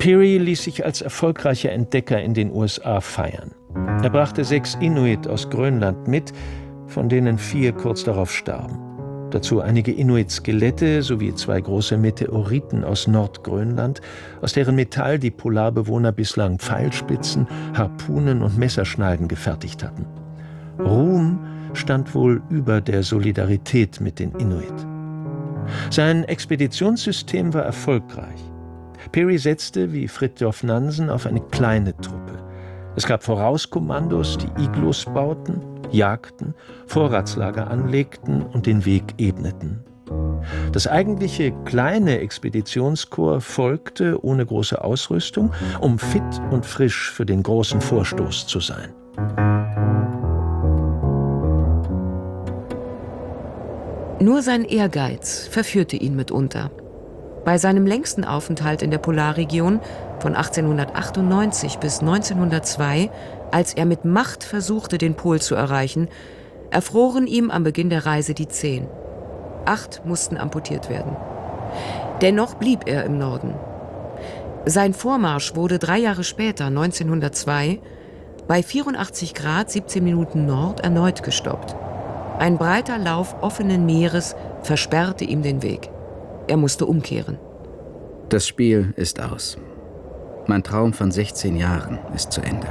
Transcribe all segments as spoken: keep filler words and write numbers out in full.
Peary ließ sich als erfolgreicher Entdecker in den U S A feiern. Er brachte sechs Inuit aus Grönland mit, von denen vier kurz darauf starben. Dazu einige Inuit-Skelette sowie zwei große Meteoriten aus Nordgrönland, aus deren Metall die Polarbewohner bislang Pfeilspitzen, Harpunen und Messerschneiden gefertigt hatten. Ruhm stand wohl über der Solidarität mit den Inuit. Sein Expeditionssystem war erfolgreich. Peary setzte, wie Fridtjof Nansen, auf eine kleine Truppe. Es gab Vorauskommandos, die Iglus bauten, jagten, Vorratslager anlegten und den Weg ebneten. Das eigentliche kleine Expeditionskorps folgte ohne große Ausrüstung, um fit und frisch für den großen Vorstoß zu sein. Nur sein Ehrgeiz verführte ihn mitunter. Bei seinem längsten Aufenthalt in der Polarregion von achtzehnhundertachtundneunzig bis neunzehnhundertzwei, als er mit Macht versuchte, den Pol zu erreichen, erfroren ihm am Beginn der Reise die Zehen. Acht mussten amputiert werden. Dennoch blieb er im Norden. Sein Vormarsch wurde drei Jahre später, neunzehnhundertzwei, bei vierundachtzig Grad siebzehn Minuten Nord erneut gestoppt. Ein breiter Lauf offenen Meeres versperrte ihm den Weg. Er musste umkehren. Das Spiel ist aus. Mein Traum von sechzehn Jahren ist zu Ende.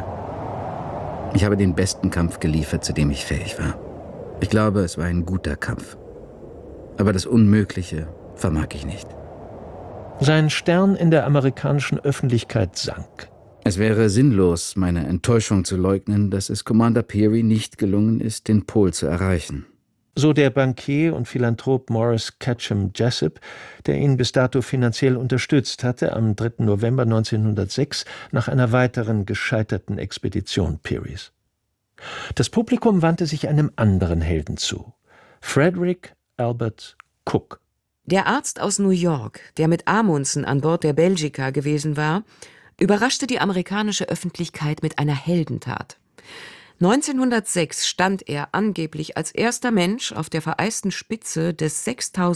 Ich habe den besten Kampf geliefert, zu dem ich fähig war. Ich glaube, es war ein guter Kampf. Aber das Unmögliche vermag ich nicht. Sein Stern in der amerikanischen Öffentlichkeit sank. Es wäre sinnlos, meine Enttäuschung zu leugnen, dass es Commander Peary nicht gelungen ist, den Pol zu erreichen. So der Bankier und Philanthrop Morris Ketchum Jessup, der ihn bis dato finanziell unterstützt hatte, am dritten November neunzehnhundertsechs nach einer weiteren gescheiterten Expedition Pearys. Das Publikum wandte sich einem anderen Helden zu: Frederick Albert Cook. Der Arzt aus New York, der mit Amundsen an Bord der Belgica gewesen war, überraschte die amerikanische Öffentlichkeit mit einer Heldentat. neunzehnhundertsechs stand er angeblich als erster Mensch auf der vereisten Spitze des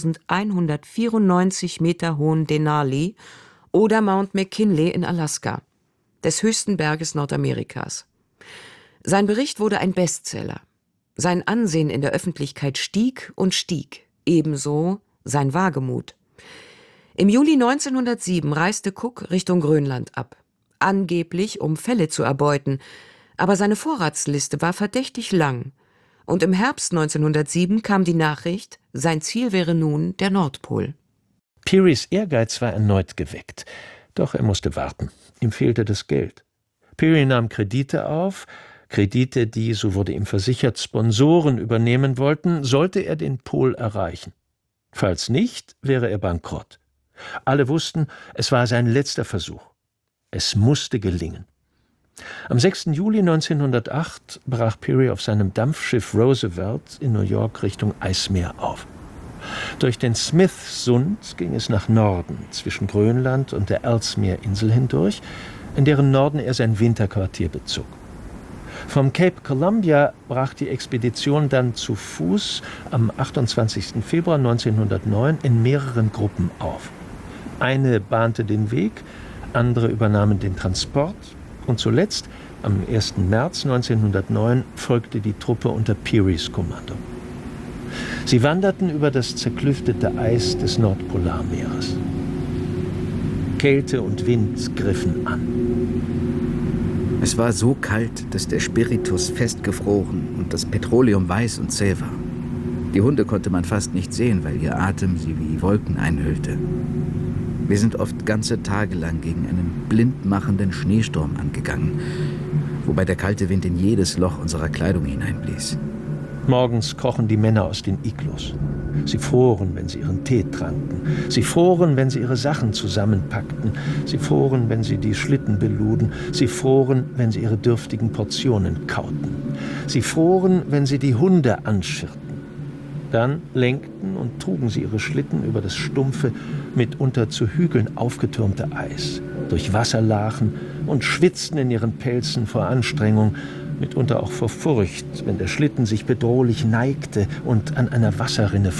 sechstausendeinhundertvierundneunzig Meter hohen Denali oder Mount McKinley in Alaska, des höchsten Berges Nordamerikas. Sein Bericht wurde ein Bestseller. Sein Ansehen in der Öffentlichkeit stieg und stieg, ebenso sein Wagemut. Im Juli neunzehnhundertsieben reiste Cook Richtung Grönland ab, angeblich um Felle zu erbeuten, aber seine Vorratsliste war verdächtig lang. Und im Herbst neunzehnhundertsieben kam die Nachricht, sein Ziel wäre nun der Nordpol. Pearys Ehrgeiz war erneut geweckt. Doch er musste warten. Ihm fehlte das Geld. Peary nahm Kredite auf, Kredite, die, so wurde ihm versichert, Sponsoren übernehmen wollten, sollte er den Pol erreichen. Falls nicht, wäre er bankrott. Alle wussten, es war sein letzter Versuch. Es musste gelingen. Am sechsten Juli neunzehnhundertacht brach Peary auf seinem Dampfschiff Roosevelt in New York Richtung Eismeer auf. Durch den Smith-Sund ging es nach Norden, zwischen Grönland und der Ellesmere-Insel hindurch, in deren Norden er sein Winterquartier bezog. Vom Cape Columbia brach die Expedition dann zu Fuß am achtundzwanzigsten Februar neunzehnhundertneun in mehreren Gruppen auf. Eine bahnte den Weg, andere übernahmen den Transport und zuletzt, am ersten März neunzehnhundertneun, folgte die Truppe unter Pearys Kommando. Sie wanderten über das zerklüftete Eis des Nordpolarmeeres. Kälte und Wind griffen an. Es war so kalt, dass der Spiritus festgefroren und das Petroleum weiß und zäh war. Die Hunde konnte man fast nicht sehen, weil ihr Atem sie wie Wolken einhüllte. Wir sind oft ganze Tage lang gegen einen blindmachenden Schneesturm angegangen, wobei der kalte Wind in jedes Loch unserer Kleidung hineinblies. Morgens krochen die Männer aus den Iglus. Sie froren, wenn sie ihren Tee tranken. Sie froren, wenn sie ihre Sachen zusammenpackten. Sie froren, wenn sie die Schlitten beluden. Sie froren, wenn sie ihre dürftigen Portionen kauten. Sie froren, wenn sie die Hunde anschirrten. Dann lenkten und trugen sie ihre Schlitten über das stumpfe, mitunter zu Hügeln aufgetürmte Eis, durch Wasserlachen und schwitzten in ihren Pelzen vor Anstrengung, mitunter auch vor Furcht, wenn der Schlitten sich bedrohlich neigte und an einer Wasserrinne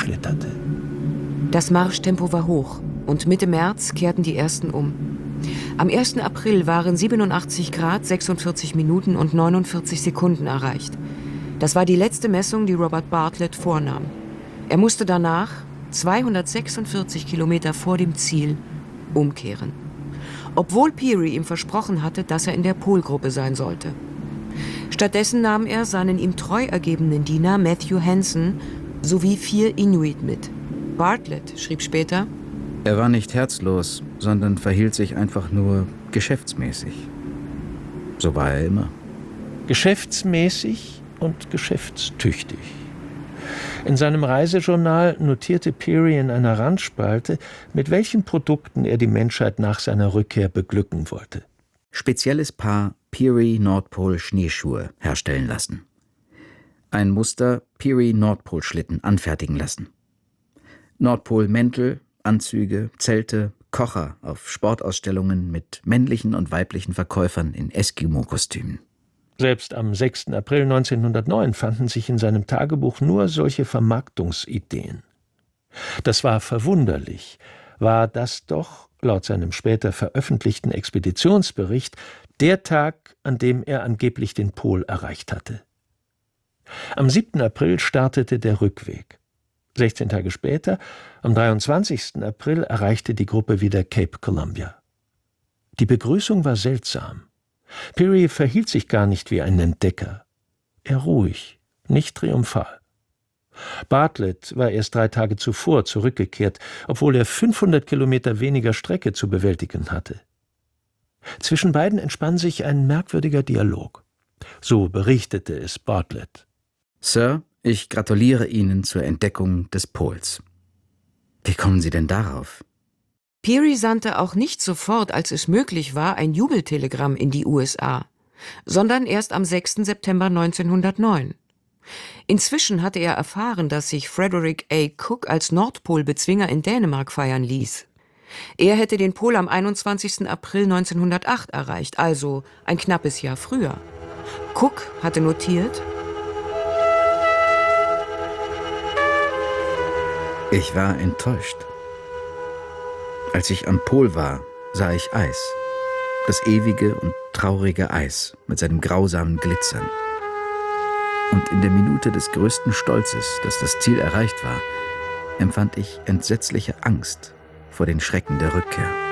vorbeischlitterte. Das Marschtempo war hoch und Mitte März kehrten die ersten um. Am ersten April waren siebenundachtzig Grad, sechsundvierzig Minuten und neunundvierzig Sekunden erreicht. Das war die letzte Messung, die Robert Bartlett vornahm. Er musste danach zweihundertsechsundvierzig Kilometer vor dem Ziel umkehren. Obwohl Peary ihm versprochen hatte, dass er in der Polgruppe sein sollte. Stattdessen nahm er seinen ihm treu ergebenen Diener Matthew Hansen sowie vier Inuit mit. Bartlett schrieb später: Er war nicht herzlos, sondern verhielt sich einfach nur geschäftsmäßig. So war er immer. Geschäftsmäßig und geschäftstüchtig. In seinem Reisejournal notierte Peary in einer Randspalte, mit welchen Produkten er die Menschheit nach seiner Rückkehr beglücken wollte. Spezielles Paar Peary Nordpol Schneeschuhe herstellen lassen. Ein Muster Peary Nordpol Schlitten anfertigen lassen. Nordpol Mäntel, Anzüge, Zelte, Kocher auf Sportausstellungen mit männlichen und weiblichen Verkäufern in Eskimo-Kostümen. Selbst am sechsten April neunzehnhundertneun fanden sich in seinem Tagebuch nur solche Vermarktungsideen. Das war verwunderlich, war das doch, laut seinem später veröffentlichten Expeditionsbericht, der Tag, an dem er angeblich den Pol erreicht hatte. Am siebten April startete der Rückweg. sechzehn Tage später, am dreiundzwanzigsten April, erreichte die Gruppe wieder Cape Columbia. Die Begrüßung war seltsam. Peary verhielt sich gar nicht wie ein Entdecker. Er ruhig, nicht triumphal. Bartlett war erst drei Tage zuvor zurückgekehrt, obwohl er fünfhundert Kilometer weniger Strecke zu bewältigen hatte. Zwischen beiden entspann sich ein merkwürdiger Dialog. So berichtete es Bartlett. Sir, ich gratuliere Ihnen zur Entdeckung des Pols. Wie kommen Sie denn darauf? Peary sandte auch nicht sofort, als es möglich war, ein Jubeltelegramm in die U S A, sondern erst am sechsten September neunzehnhundertneun. Inzwischen hatte er erfahren, dass sich Frederick A. Cook als Nordpolbezwinger in Dänemark feiern ließ. Er hätte den Pol am einundzwanzigsten April neunzehnhundertacht erreicht, also ein knappes Jahr früher. Cook hatte notiert: Ich war enttäuscht. Als ich am Pol war, sah ich Eis. Das ewige und traurige Eis mit seinem grausamen Glitzern. Und in der Minute des größten Stolzes, dass das Ziel erreicht war, empfand ich entsetzliche Angst vor den Schrecken der Rückkehr.